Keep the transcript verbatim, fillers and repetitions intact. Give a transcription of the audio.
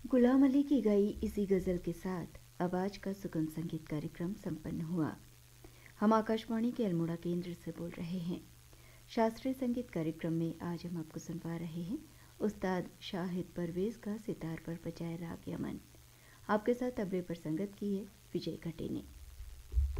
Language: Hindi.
गुलाम अली की गाई इसी गज़ल के साथ अब आज का सुगम संगीत कार्यक्रम संपन्न हुआ। हम आकाशवाणी के अल्मोड़ा केंद्र से बोल रहे हैं। शास्त्रीय संगीत कार्यक्रम में आज हम आपको सुनवा रहे हैं उस्ताद शाहिद परवेज़ का सितार पर बजाए राग यमन। आपके साथ तबले पर संगत की है विजय घटे ने।